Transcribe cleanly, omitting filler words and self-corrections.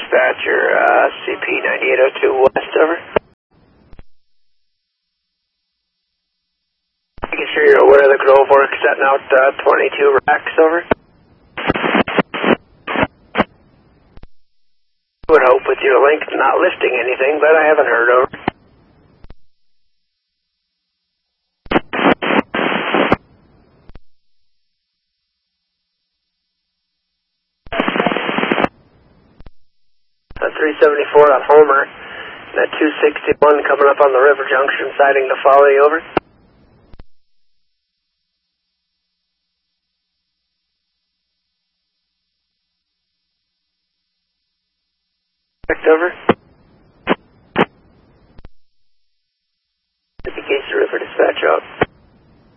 dispatcher, CP 9802 West, over. Making sure you're aware of the Grove work, setting out 22 racks, over. Would hope with your link not lifting anything, but I haven't heard, over. At 374 on Homer, and at 261 coming up on the River Junction, sighting the Folly, over. Over.